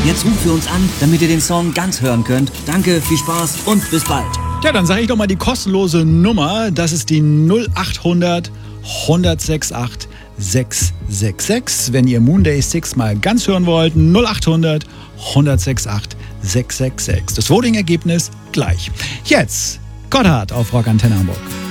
Jetzt ruft für uns an, damit ihr den Song ganz hören könnt. Danke, viel Spaß und bis bald. Ja, dann sage ich doch mal die kostenlose Nummer. Das ist die 0800 1068 666. Wenn ihr Moonday 6 mal ganz hören wollt, 0800 1068 666. Das Voting-Ergebnis gleich. Jetzt Gotthard auf Rock Antenne Hamburg.